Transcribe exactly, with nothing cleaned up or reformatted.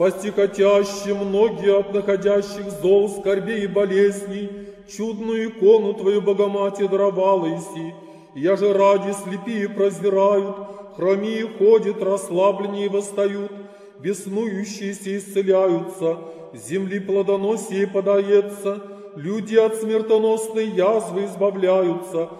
спасти хотящим многие от находящих зол, скорбей и болезней, чудную икону Твою, Богоматерь, даровала иси. Я же ради слепие прозирают, хромие ходят, расслабленнее восстают, беснующиеся исцеляются, земли плодоносие подается, люди от смертоносной язвы избавляются,